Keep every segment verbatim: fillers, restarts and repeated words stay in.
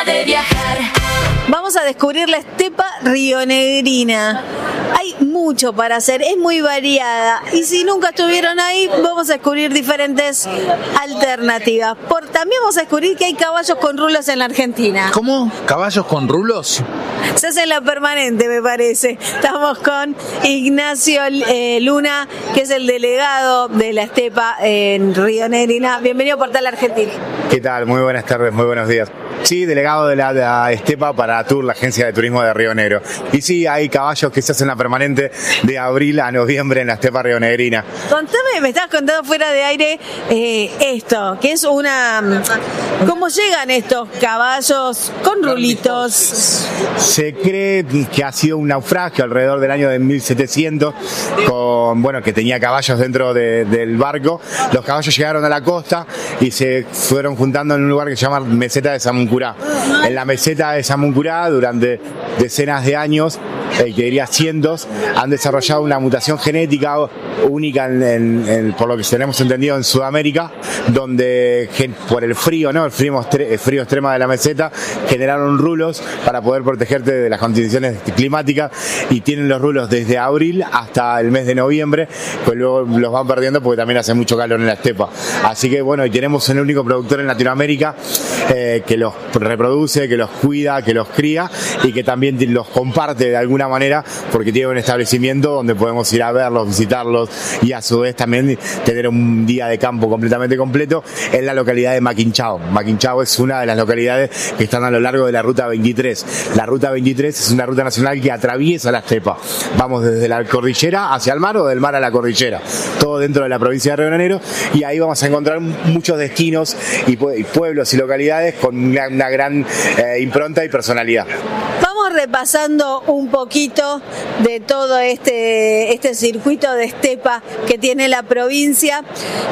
de viajar. Vamos a descubrir la estepa rionegrina. Hay mucho para hacer, es muy variada. Y si nunca estuvieron ahí, vamos a descubrir diferentes alternativas. Por, también vamos a descubrir que hay caballos con rulos en la Argentina. ¿Cómo? ¿Caballos con rulos? Se hace en la permanente, me parece. Estamos con Ignacio eh, Luna, que es el delegado de la estepa en Rionegrina. Bienvenido a Portal Argentina. ¿Qué tal? Muy buenas tardes, muy buenos días. Sí, delegado de la, de la estepa para Tour, la agencia de turismo de Río Negro. Y sí, hay caballos que se hacen la permanente de abril a noviembre en la estepa rionegrina. Contame, me estabas contando fuera de aire eh, esto, que es una... ¿Cómo llegan estos caballos con rulitos? Se cree que ha sido un naufragio alrededor del año de mil setecientos, con, bueno, que tenía caballos dentro de, del barco. Los caballos llegaron a la costa y se fueron juntando en un lugar que se llama Meseta de Samuncurá. En la meseta de Samuncurá, durante decenas de años, eh, que diría cientos, han desarrollado una mutación genética única en, en, en, por lo que tenemos entendido en Sudamérica, donde por el frío, ¿no? el, frío, el frío extremo de la meseta, generaron rulos para poder protegerte de las condiciones climáticas, y tienen los rulos desde abril hasta el mes de noviembre, pues luego los van perdiendo porque también hace mucho calor en la estepa. Así que bueno, y tenemos el único productor en Latinoamérica eh, que los reproduce, que los cuida, que los cría y que también los comparte de alguna manera, porque tiene un establecimiento donde podemos ir a verlos, visitarlos y a su vez también tener un día de campo completamente completo en la localidad de Maquinchao. Maquinchao es una de las localidades que están a lo largo de la ruta veintitrés. La ruta veintitrés es una ruta nacional que atraviesa la estepa. Vamos desde la cordillera hacia el mar o del mar a la cordillera, todo dentro de la provincia de Río Negro, y ahí vamos a encontrar muchos destinos y pueblos y localidades con una, una gran eh, impronta y personalidad. Vamos repasando un poquito de todo este, este circuito de estepa que tiene la provincia.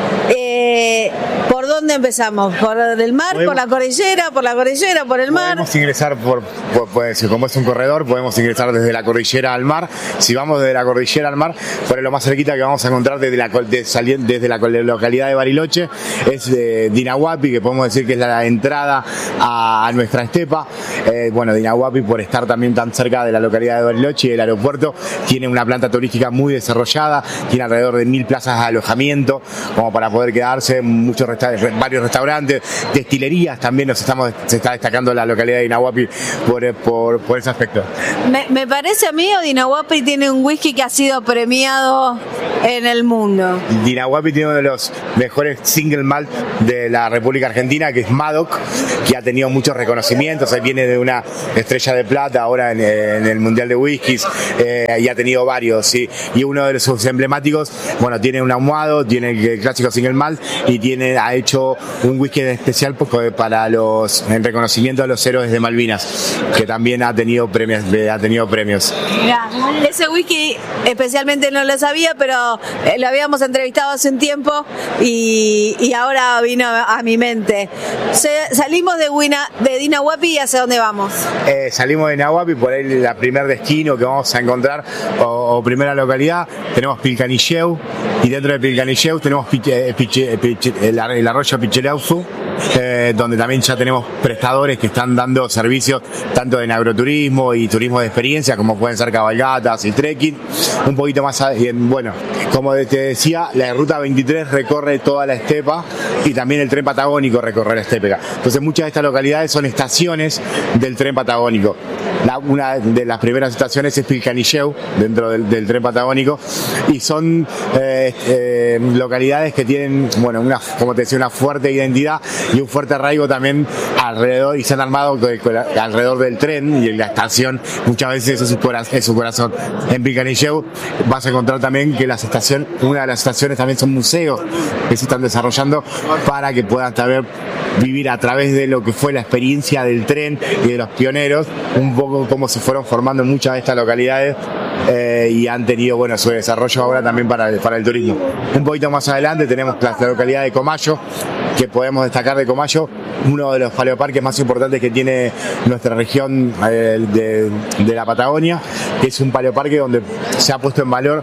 Eh, ¿Por dónde empezamos? ¿Por el mar? ¿Podemos, por la cordillera? ¿Por la cordillera? ¿Por el mar? Podemos ingresar, por, por, por, como es un corredor, podemos ingresar desde la cordillera al mar. Si vamos desde la cordillera al mar, por lo más cerquita que vamos a encontrar desde la, de, saliendo, desde la localidad de Bariloche es de Dinahuapi, que podemos decir que es la entrada a, a nuestra estepa. Eh, bueno, Dinahuapi, por estar también tan cerca de la localidad de Bariloche y del aeropuerto, tiene una planta turística muy desarrollada, tiene alrededor de mil plazas de alojamiento como para poder quedarse, muchos resta varios restaurantes, destilerías también. Nos estamos, se está destacando la localidad de Dinahuapi por, por, por ese aspecto. Me, me parece a mí, Dinahuapi tiene un whisky que ha sido premiado en el mundo. Dinahuapi tiene uno de los mejores single malt de la República Argentina, que es Madoc, que ha tenido muchos reconocimientos. Él viene de una estrella de plata ahora en, en el Mundial de Whiskies, eh, y ha tenido varios, ¿sí? Y uno de sus emblemáticos, bueno, tiene un ahumado, tiene el clásico single malt y tiene, ha hecho un whisky especial para los, en reconocimiento a los héroes de Malvinas, que también ha tenido premios, ha tenido premios. Mirá, ese whisky especialmente no lo sabía, pero lo habíamos entrevistado hace un tiempo y, y ahora vino a mi mente. Se, salimos de, Wina, de Dinahuapi y ¿hacia dónde vamos? Eh, salimos de Dinahuapi, por ahí la primer destino que vamos a encontrar o, o primera localidad, tenemos Pilcanilleu, y dentro de Pilcanilleu tenemos Piche, Piche, Piche, el, el arroyo Picheleufu, eh, donde también ya tenemos prestadores que están dando servicios tanto en agroturismo y turismo de experiencia, como pueden ser cabalgatas y trekking. Un poquito más, bueno, como te decía, la ruta veintitrés recorre toda la estepa y también el tren patagónico recorre la estepa. Entonces muchas de estas localidades son estaciones del tren patagónico. La, una de las primeras estaciones es Pilcanilleu, dentro del, del tren patagónico, y son eh, eh, localidades que tienen, bueno, una, como te decía, una fuerte identidad y un fuerte arraigo también alrededor, y se han armado de, de, alrededor del tren y en la estación. Muchas veces eso es su corazón, es su corazón. En Pilcanilleu vas a encontrar también que las estaciones, una de las estaciones también son museos que se están desarrollando para que puedan también vivir a través de lo que fue la experiencia del tren y de los pioneros, un poco cómo se fueron formando muchas de estas localidades, eh, y han tenido, bueno, su desarrollo ahora también para el, para el turismo. Un poquito más adelante tenemos la localidad de Comayo, que podemos destacar de Comayo, uno de los paleoparques más importantes que tiene nuestra región eh, de, de la Patagonia, que es un paleoparque donde se ha puesto en valor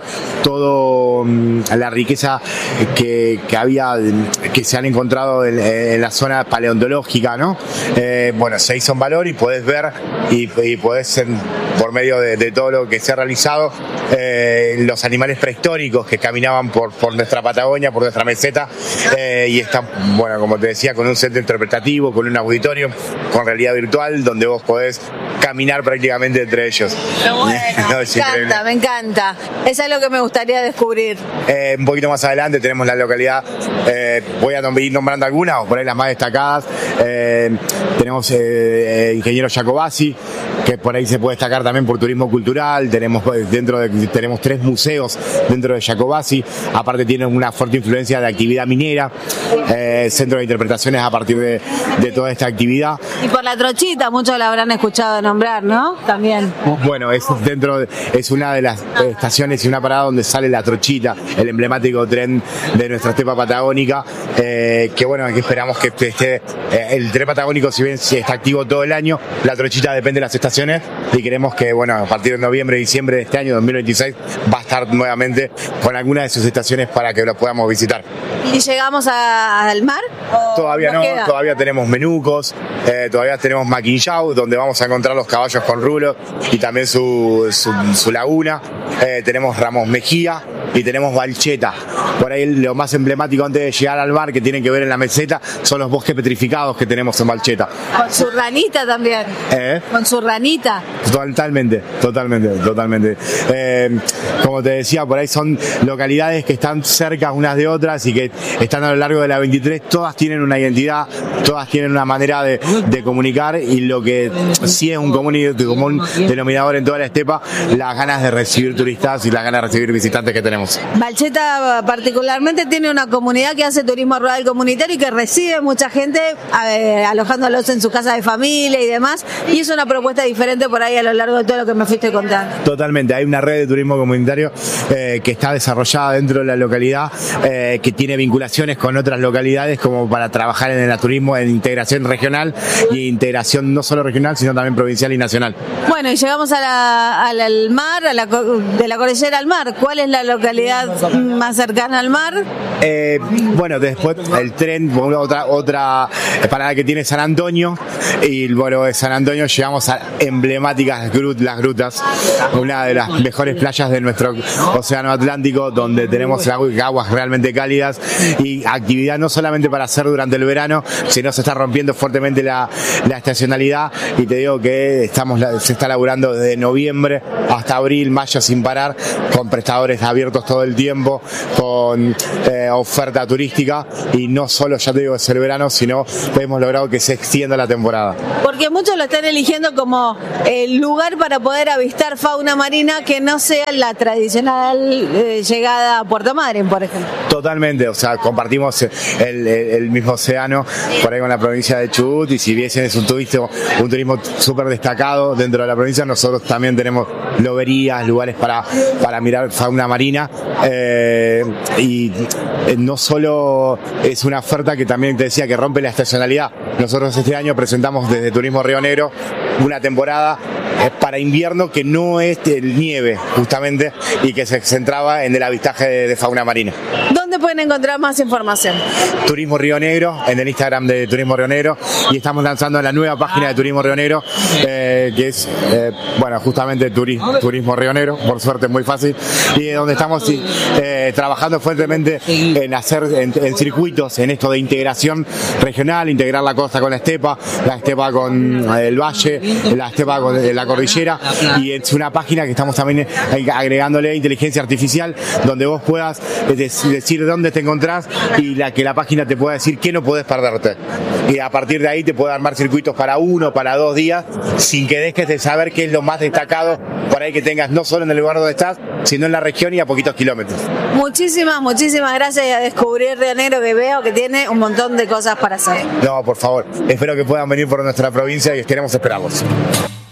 todo um, la riqueza que, que había, que se han encontrado en, en la zona paleontológica, ¿no? Eh, bueno, se hizo en valor y podés ver y, y podés, en, por medio de, de todo lo que se ha realizado, eh, los animales prehistóricos que caminaban por, por nuestra Patagonia, por nuestra meseta, eh, y están, bueno, como te decía, con un centro interpretativo, con un auditorio, con realidad virtual, donde vos podés caminar prácticamente entre ellos. Pero bueno, no, me encanta, me encanta. Eso es lo que me gustaría descubrir. Eh, un poquito más adelante tenemos la localidad, eh, voy a ir nombrando algunas, o por ahí las más destacadas. Eh, tenemos eh, Ingeniero Jacobasi, que por ahí se puede destacar también por turismo cultural. Tenemos dentro de, tenemos tres museos dentro de Jacobasi, aparte tienen una fuerte influencia de actividad minera, eh, centro de interpretaciones a partir de, de toda esta actividad. Y por la trochita, muchos la habrán escuchado nombrar, ¿no? También. Bueno, es dentro de, es una de las estaciones y una parada donde sale la trochita, el emblemático tren de nuestra estepa patagónica, eh, que bueno, que esperamos que esté, eh, el tren patagónico, si bien está activo todo el año, la trochita depende de las estaciones, y queremos que, bueno, a partir de noviembre, diciembre de este año, dos mil veintiséis, va a estar nuevamente con alguna de sus estaciones para que lo podamos visitar. ¿Y llegamos a, al mar? Todavía no, queda? Todavía tenemos Menucos, eh, todavía tenemos Maquinchau, donde vamos a encontrar los caballos con rulos y también su, su, su laguna. Eh, tenemos Ramos Mejía y tenemos Balcheta. Por ahí lo más emblemático antes de llegar al mar, que tienen que ver en la meseta, son los bosques petrificados que tenemos en Balcheta. Con su ranita también. ¿Eh? Con su ranita. Totalmente, totalmente, totalmente. Eh, como te decía, por ahí son localidades que están cerca unas de otras y que están a lo largo de la veintitrés, todas tienen una identidad, todas tienen una manera de, de comunicar, y lo que sí es un común, común denominador en toda la estepa, las ganas de recibir turistas y las ganas de recibir visitantes que tenemos. Balcheta particularmente tiene una comunidad que hace turismo rural comunitario y que recibe mucha gente eh, alojándolos en su casa de familia y demás, y es una propuesta diferente por ahí a lo largo de todo lo que me fuiste contando. Totalmente, hay una red de turismo comunitario eh, que está desarrollada dentro de la localidad, eh, que tiene vinculaciones con otras localidades como para trabajar en el turismo, en integración regional y integración no solo regional, sino también provincial y nacional. Bueno, y llegamos a la, a la, al mar, a la, de la cordillera al mar. ¿Cuál es la localidad más cercana al mar? Eh, bueno, después el tren, otra otra parada que tiene San Antonio, y bueno, de San Antonio llegamos a emblemáticas grut, las grutas, una de las mejores playas de nuestro océano Atlántico, donde tenemos aguas realmente cálidas y actividad no solamente para hacer durante el verano, sino se está rompiendo fuertemente la, la estacionalidad, y te digo que estamos se está laburando desde noviembre hasta abril, mayo sin parar, con prestadores abiertos todo el tiempo, con eh, oferta turística, y no solo, ya te digo, es el verano, sino hemos logrado que se extienda la temporada. Porque muchos lo están eligiendo como el lugar para poder avistar fauna marina que no sea la tradicional eh, llegada a Puerto Madryn, por ejemplo. Totalmente, o sea, compartimos el, el, el mismo océano por ahí con la provincia de Chubut, y si bien es un turismo, un turismo súper destacado dentro de la provincia, nosotros también tenemos loberías, lugares para, para mirar fauna marina, eh, y no solo es una oferta que también te decía que rompe la estacionalidad. Nosotros este año presentamos desde Turismo Río Negro una temporada para invierno que no es el nieve, justamente, y que se centraba en el avistaje de, de fauna marina. ¿Dónde pueden encontrar más información? Turismo Río Negro, en el Instagram de Turismo Río Negro, y estamos lanzando la nueva página de Turismo Río Negro, eh, que es, eh, bueno, justamente Turi, Turismo Río Negro, por suerte muy fácil, y donde estamos eh, trabajando fuertemente en hacer en, en circuitos, en esto de integración regional, integrar la costa con la estepa, la estepa con el valle, la estepa con la cordillera, y es una página que estamos también agregándole inteligencia artificial, donde vos puedas decir dónde te encontrás, y la que la página te pueda decir qué no podés perderte, y a partir de ahí te puede armar circuitos para uno, para dos días, sin que dejes de saber qué es lo más destacado por ahí que tengas, no solo en el lugar donde estás, sino en la región y a poquitos kilómetros. Muchísimas, muchísimas gracias, y a descubrir Río Negro, que veo que tiene un montón de cosas para hacer. No, por favor, espero que puedan venir por nuestra provincia y queremos esperarlos.